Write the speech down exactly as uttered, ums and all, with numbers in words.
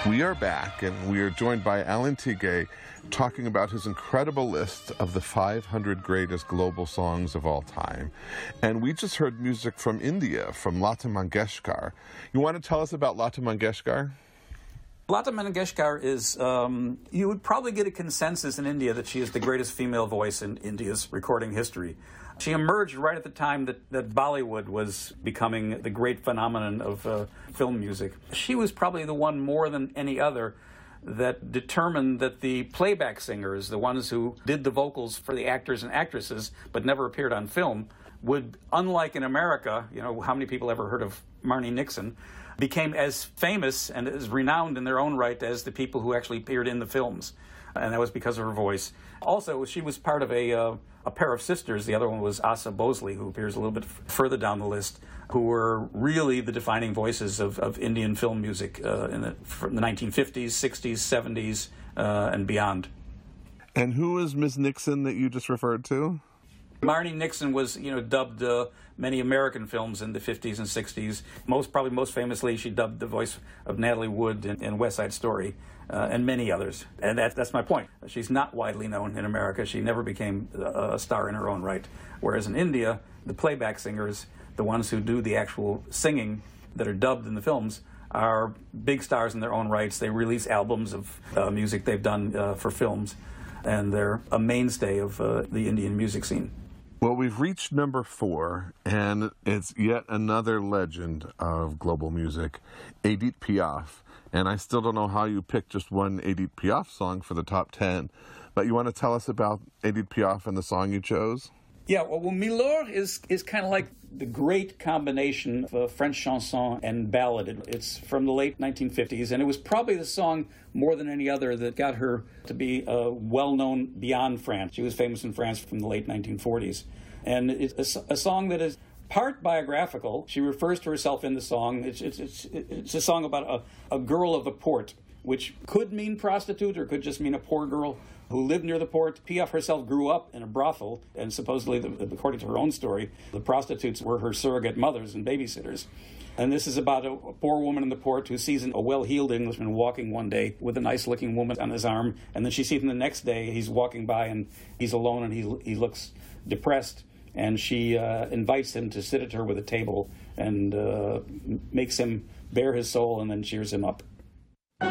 We are back, and we are joined by Alan Tigay talking about his incredible list of the five hundred greatest global songs of all time. And we just heard music from India, from Lata Mangeshkar. You want to tell us about Lata Mangeshkar? Lata Mangeshkar is, um, you would probably get a consensus in India that she is the greatest female voice in India's recording history. She emerged right at the time that, that Bollywood was becoming the great phenomenon of uh, film music. She was probably the one more than any other that determined that the playback singers, the ones who did the vocals for the actors and actresses but never appeared on film, would, unlike in America, you know, how many people ever heard of Marni Nixon, became as famous and as renowned in their own right as the people who actually appeared in the films. And that was because of her voice. Also, she was part of a, uh, a pair of sisters. The other one was Asa Bosley, who appears a little bit f- further down the list, who were really the defining voices of, of Indian film music uh, in the, from the nineteen fifties, sixties, seventies, uh, and beyond. And who is Miss Nixon that you just referred to? Marni Nixon was, you know, dubbed uh, many American films in the fifties and sixties. Most, probably most famously, she dubbed the voice of Natalie Wood in, in West Side Story, uh, and many others. And that, that's my point. She's not widely known in America. She never became a, a star in her own right. Whereas in India, the playback singers, the ones who do the actual singing that are dubbed in the films, are big stars in their own rights. They release albums of uh, music they've done uh, for films, and they're a mainstay of uh, the Indian music scene. Well, we've reached number four, and it's yet another legend of global music, Edith Piaf. And I still don't know how you picked just one Edith Piaf song for the top ten, but you want to tell us about Edith Piaf and the song you chose? Yeah, well, well Milor is is kind of like the great combination of uh, French chanson and ballad. It's from the late nineteen fifties, and it was probably the song more than any other that got her to be uh, well-known beyond France. She was famous in France from the late nineteen forties. And it's a, a song that is part biographical. She refers to herself in the song. It's, it's, it's, it's a song about a, a girl of the port, which could mean prostitute or could just mean a poor girl who lived near the port. Piaf herself grew up in a brothel, and supposedly, according to her own story, the prostitutes were her surrogate mothers and babysitters. And this is about a, a poor woman in the port who sees a well-heeled Englishman walking one day with a nice-looking woman on his arm, and then she sees him the next day. He's walking by, and he's alone, and he he looks depressed, and she uh, invites him to sit at her with a table and uh, makes him bare his soul and then cheers him up.